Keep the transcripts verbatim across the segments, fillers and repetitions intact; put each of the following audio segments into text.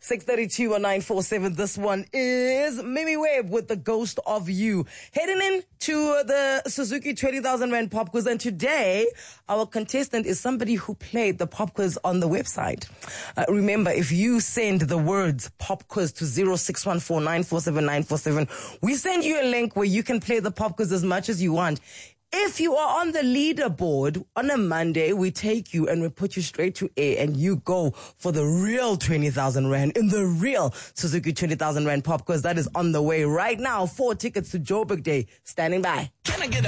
six thirty-two on nine four seven. This one is Mimi Webb with The Ghost of You. Heading in to the Suzuki twenty thousand Rand Pop Quiz. And today, our contestant is somebody who played the Pop Quiz on the website. Uh, remember, if you send the words Pop Quiz to zero six one four nine four seven nine four seven, we send you a link where you can play the Pop Quiz as much as you want. If you are on the leaderboard on a Monday, we take you and we put you straight to air and you go for the real twenty thousand Rand in the real Suzuki twenty thousand Rand Pop Quiz. That is on the way right now. Four tickets to Joburg Day. Standing by. Can I get a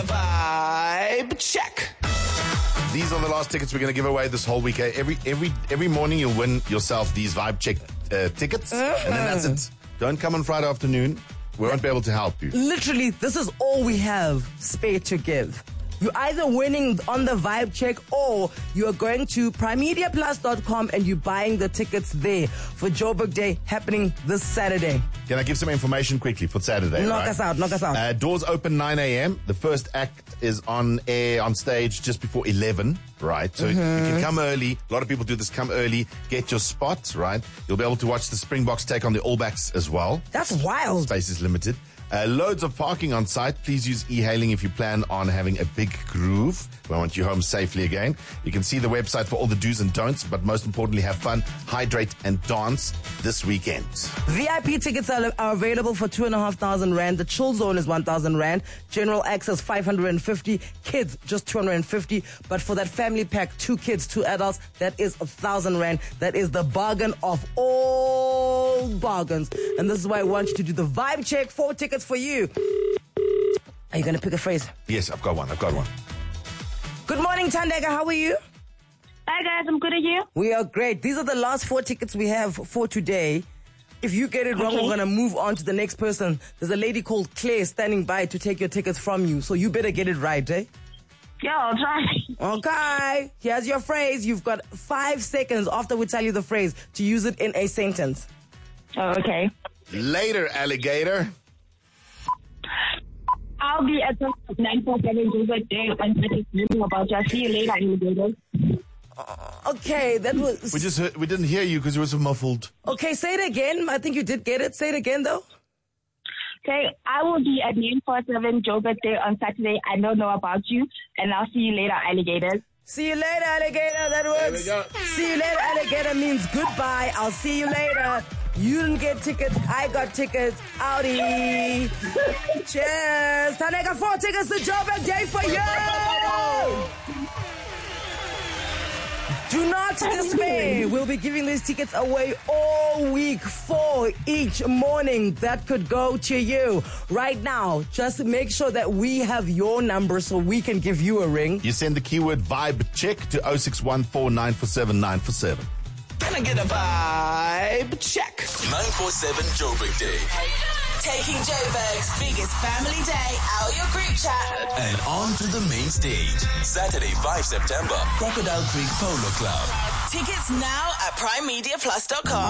vibe check? These are the last tickets we're going to give away this whole week. Every every every morning you'll win yourself these vibe check uh, tickets. Uh-huh. And then that's it. Don't come on Friday afternoon. We won't be able to help you. Literally, this is all we have spare to give. You're either winning on the vibe check or you're going to prime media plus dot com and you're buying the tickets there for Joburg Day happening this Saturday. Can I give some information quickly for Saturday? Knock right? us out, knock us out. Uh, doors open nine a.m. The first act is on air, on stage just before eleven, right? So mm-hmm. you can come early. A lot of people do this. Come early, get your spot, right? You'll be able to watch the Springboks take on the All Blacks as well. That's wild. Space is limited. Uh, loads of parking on site. Please use e-hailing if you plan on having a big groove. We want you home safely again. You can see the website for all the do's and don'ts, but most importantly, have fun, hydrate, and dance this weekend. V I P tickets are, are available for two and a half thousand Rand. The chill zone is one thousand Rand. General access five hundred fifty. Kids just two hundred fifty. But for that family pack, two kids, two adults, that is a thousand Rand. That is the bargain of all bargains. And this is why I want you to do the vibe check. Four tickets for you. Are you going to pick a phrase? Yes, I've got one. I've got one. Good morning, Tandega. How are you? Hi, guys. I'm good at you. We are great. These are the last four tickets we have for today. If you get it wrong, okay. We're going to move on to the next person. There's a lady called Claire standing by to take your tickets from you. So you better get it right, eh? Yeah, I'll try. Okay. Here's your phrase. You've got five seconds after we tell you the phrase to use it in a sentence. Oh, okay. Later, alligator. I'll be at nine four seven Joburg Day and talking about you. I'll see you later, alligator. Uh, okay, that was... We just heard, we didn't hear you because you were so muffled. Okay, say it again. I think you did get it. Say it again, though. Okay, I will be at nine four seven Joburg Day on Saturday. I don't know about you, and I'll see you later, alligators. See you later, alligator. That works. There we go. See you later, alligator means goodbye. I'll see you later. You didn't get tickets. I got tickets. Audi. Cheers. Tanega, four tickets to Joburg Day for you. Do not despair. We'll be giving these tickets away all week, four each morning. That could go to you. Right now, just make sure that we have your number so we can give you a ring. You send the keyword vibe check to zero six one four nine four seven nine four seven. Can I get a vibe check? nine four seven Joburg Day. Taking Joburg's biggest family day out your group chat. And on to the main stage. Saturday, fifth September, Crocodile Creek Polo Club. Tickets now at prime media plus dot com.